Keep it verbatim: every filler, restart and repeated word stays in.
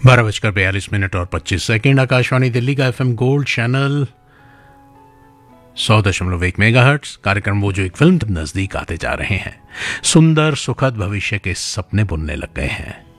बारह बजकर बयालीस मिनट और पच्चीस सेकेंड। आकाशवाणी दिल्ली का एफएम गोल्ड चैनल सौ दशमलव एक मेगा हर्ट्स। कार्यक्रम वो जो एक फिल्म नजदीक आते जा रहे हैं। सुंदर सुखद भविष्य के सपने बुनने लग गए हैं।